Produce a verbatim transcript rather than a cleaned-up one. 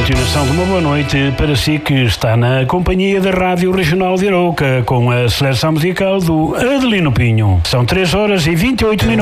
Continuação de uma boa noite para si que está na companhia da Rádio Regional de Arouca com a seleção musical do Adelino Pinho. São três horas e vinte e oito minutos.